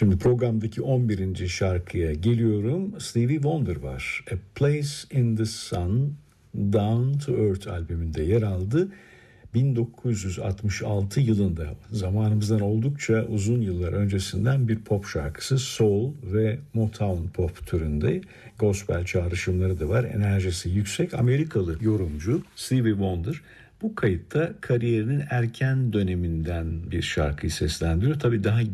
Şimdi programdaki 11. şarkıya geliyorum. Stevie Wonder var. A Place in the Sun, Down to Earth albümünde yer aldı. 1966 yılında, zamanımızdan oldukça uzun yıllar öncesinden bir pop şarkısı, soul ve Motown pop türünde. Gospel çağrışımları da var. Enerjisi yüksek. Amerikalı yorumcu Stevie Wonder bu kayıtta kariyerinin erken döneminden bir şarkıyı seslendiriyor. Tabii daha